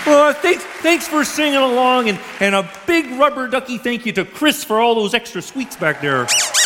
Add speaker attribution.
Speaker 1: Thanks for singing along, and a big rubber ducky thank you to Chris for all those extra sweets back there.